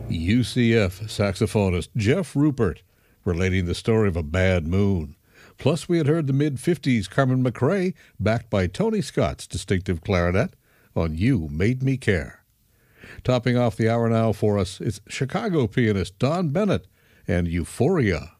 UCF saxophonist Jeff Rupert relating the story of a bad moon. Plus, we had heard the mid-50s Carmen McRae, backed by Tony Scott's distinctive clarinet, on You Made Me Care. Topping off the hour now for us is Chicago pianist Don Bennett and Euphoria.